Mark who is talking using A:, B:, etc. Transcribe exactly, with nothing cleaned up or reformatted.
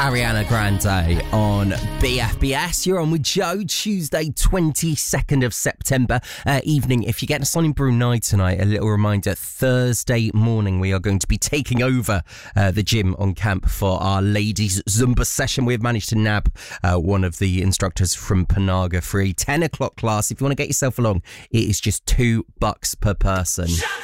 A: Ariana Grande on B F B S. You're on with Joe, Tuesday, twenty-second of September uh, evening. If you're getting us on in Brunei tonight, a little reminder, Thursday morning we are going to be taking over uh, the gym on camp for our ladies Zumba session. We've managed to nab uh, one of the instructors from Panaga for a ten o'clock class. If you want to get yourself along, it is just two bucks per person. Shut